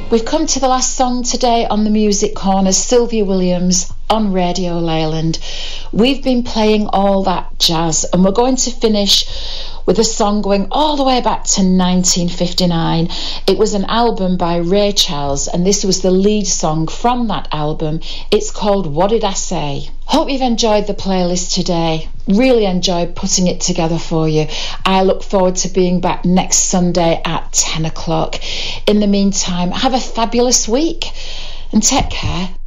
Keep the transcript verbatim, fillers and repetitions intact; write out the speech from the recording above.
We've come to the last song today on the Music Corner, Sylvia Williams on Radio Leyland. We've been playing all that jazz, and we're going to finish with a song going all the way back to nineteen fifty-nine. It was an album by Ray Charles, and this was the lead song from that album. It's called What Did I Say? Hope you've enjoyed the playlist today. Really enjoyed putting it together for you. I look forward to being back next Sunday at ten o'clock. In the meantime, have a fabulous week and take care.